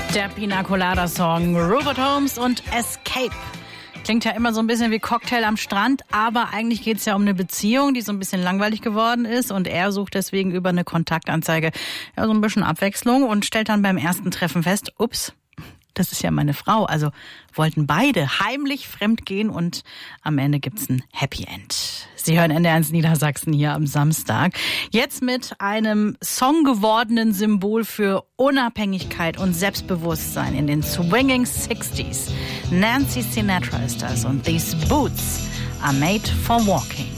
Der Pina Colada Song Rupert Holmes und Escape. Klingt ja immer so ein bisschen wie Cocktail am Strand, aber eigentlich geht es ja um eine Beziehung, die so ein bisschen langweilig geworden ist und er sucht deswegen über eine Kontaktanzeige ja so ein bisschen Abwechslung und stellt dann beim ersten Treffen fest, ups, das ist ja meine Frau. Also wollten beide heimlich fremdgehen und am Ende gibt's ein Happy End. Sie hören NDR1 Niedersachsen hier am Samstag. Jetzt mit einem Song gewordenen Symbol für Unabhängigkeit und Selbstbewusstsein in den Swinging 60s. Nancy Sinatra ist das und These Boots are made for walking.